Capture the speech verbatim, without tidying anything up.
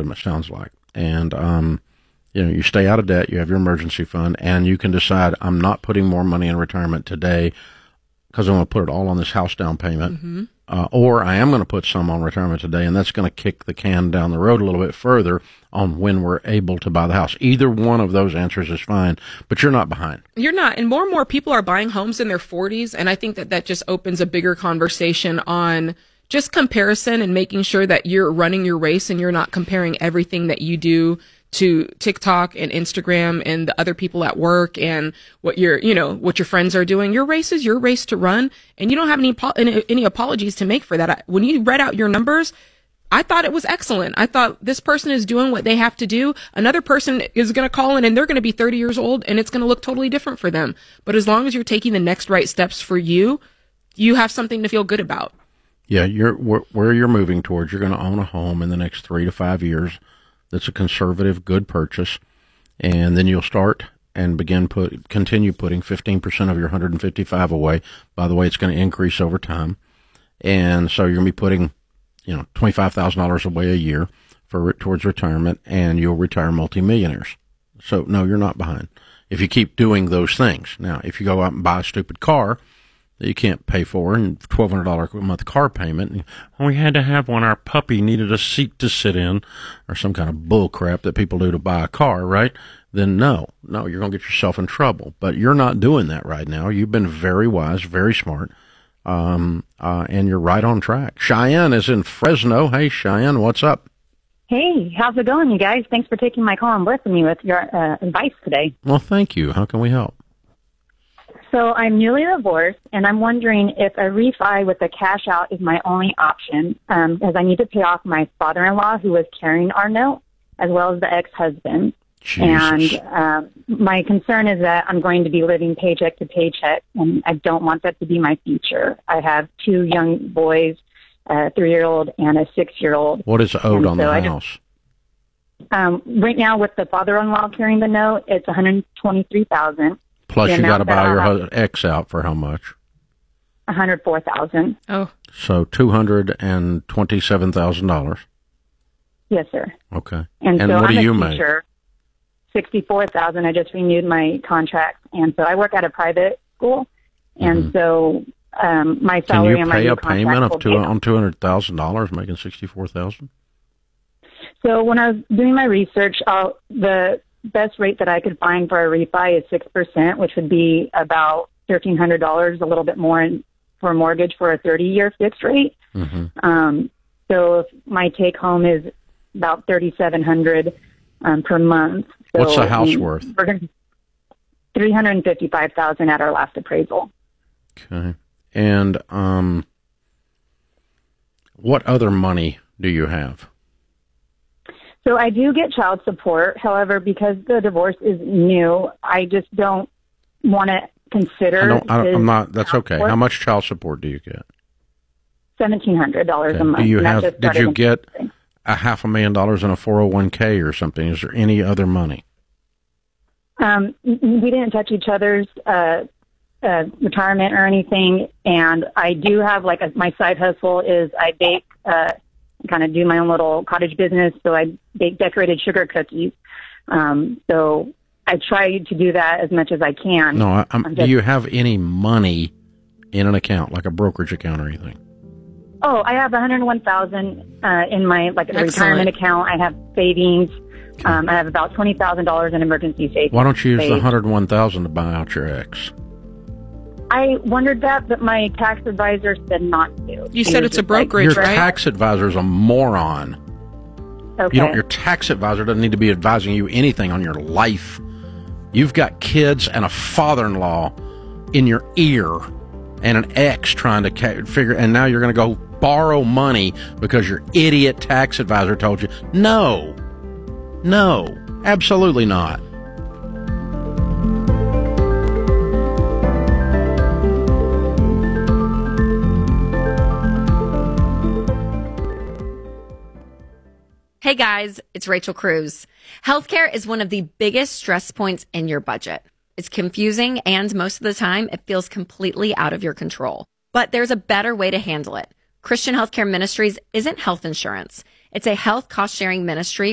it sounds like. And, um, you know, you stay out of debt, you have your emergency fund, and you can decide, I'm not putting more money in retirement today because I'm going to put it all on this house down payment. Mm-hmm. Uh, or I am going to put some on retirement today, and that's going to kick the can down the road a little bit further on when we're able to buy the house. Either one of those answers is fine, but you're not behind. You're not. And more and more people are buying homes in their forties, and I think that that just opens a bigger conversation on just comparison and making sure that you're running your race and you're not comparing everything that you do to TikTok and Instagram and the other people at work and what your, you know, what your friends are doing. Your race is your race to run, and you don't have any, any, any apologies to make for that. When you read out your numbers, I thought it was excellent. I thought this person is doing what they have to do. Another person is going to call in and they're going to be thirty years old and it's going to look totally different for them. But as long as you're taking the next right steps for you, you have something to feel good about. Yeah, you're where, where you're moving towards. You're going to own a home in the next three to five years. That's a conservative, good purchase, and then you'll start and begin put continue putting fifteen percent of your one hundred fifty-five away. By the way, it's going to increase over time, and so you're going to be putting, you know, twenty-five thousand dollars away a year for towards retirement, and you'll retire multimillionaires. So no, you're not behind if you keep doing those things. Now, if you go out and buy a stupid car that you can't pay for, and twelve hundred dollars a month car payment, oh, we had to have one, our puppy needed a seat to sit in, or some kind of bull crap that people do to buy a car, right? Then no, no, you're going to get yourself in trouble. But you're not doing that right now. You've been very wise, very smart, um, uh, and you're right on track. Cheyenne is in Fresno. Hey, Cheyenne, what's up? Hey, how's it going, you guys? Thanks for taking my call and blessing me with your uh, advice today. Well, thank you. How can we help? So I'm newly divorced, and I'm wondering if a refi with a cash out is my only option, um, because I need to pay off my father-in-law who was carrying our note, as well as the ex-husband. Jesus. And um, my concern is that I'm going to be living paycheck to paycheck, and I don't want that to be my future. I have two young boys, a three-year-old and a six-year-old. What is owed and on so the I house? Just, um, right now, with the father-in-law carrying the note, it's one hundred twenty-three thousand dollars. Plus, you got to buy your hus- ex out for how much? one hundred four thousand Oh. dollars. So two hundred twenty-seven thousand dollars. Yes, sir. Okay. And, And so what I'm do a you make? teacher, sixty-four thousand dollars. I just renewed my contract. And so I work at a private school. And Mm-hmm. so um, my Can salary you and my pay new a contract payment will of two, be- on two hundred thousand dollars, making sixty-four thousand dollars? So when I was doing my research, I'll, the best rate that I could find for a refi is six percent, which would be about thirteen hundred dollars, a little bit more in, for a mortgage for a thirty-year fixed rate. Mm-hmm. Um, so if my take-home is about thirty-seven hundred dollars um, per month. So What's the house we, worth? We're going to three hundred fifty-five thousand dollars at our last appraisal. Okay. And um, what other money do you have? So I do get child support. However, because the divorce is new, I just don't want to consider. I don't, I don't, his I'm not. That's child okay. support. How much child support do you get? seventeen hundred dollars Okay. a month. Do you and that have? just Did you started get in- a half a million dollars in a four oh one k or something? Is there any other money? Um, we didn't touch each other's uh, uh, retirement or anything, and I do have like a, my side hustle is I bake, uh, kind of do my own little cottage business. So I bake decorated sugar cookies. Um, so I try to do that as much as I can. No. I, I'm, I'm do just- you have any money in an account, like a brokerage account or anything? Oh, I have one hundred one thousand uh, in my like a Excellent. retirement account. I have savings. Um, I have about twenty thousand dollars in emergency savings. Why don't you use the saved. one hundred one thousand to buy out your ex? I wondered that, but my tax advisor said not to. You He said was it's a just like, brokerage, Your right? tax advisor is a moron. Okay. You don't. Your tax advisor doesn't need to be advising you anything on your life. You've got kids and a father-in-law in your ear, and an ex trying to ca- figure. And now you're going to go borrow money because your idiot tax advisor told you. No, no, absolutely not. Hey guys, it's Rachel Cruz. Healthcare is one of the biggest stress points in your budget. It's confusing and most of the time it feels completely out of your control. But there's a better way to handle it. Christian Healthcare Ministries isn't health insurance. It's a health cost sharing ministry